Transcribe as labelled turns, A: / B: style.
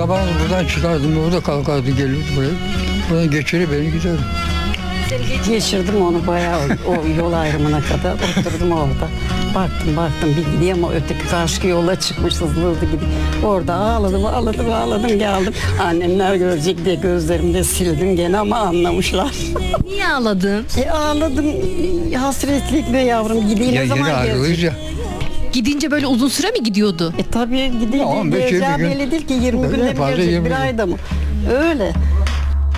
A: Sabahın buradan çıkardım, orada kalkardı gelirdi buraya. Buradan geçirir beni giderdi.
B: Geçirdim onu bayağı o yol ayrımına kadar oturdum orada. Baktım bir gidiyor ama öteki karşı yola çıkmış hızlı gibi. Orada ağladım geldim. Annemler görecek diye gözlerimde sildim gene ama anlamışlar.
C: Niye ağladın?
B: Ağladım hasretlik be yavrum gideyim
A: Ya
B: ne
A: yine
B: zaman
A: ayrılırız
B: gelecek?
A: ya.
C: Gidince böyle uzun süre mi gidiyordu?
B: Tabii
A: Ya,
B: gideyim
A: 15-20
B: geleceği
A: gün.
B: belli değil ki 20
A: En
B: günde mi
A: fazla
B: gelecek
A: 20
B: bir
A: gün.
B: ayda mı? Öyle.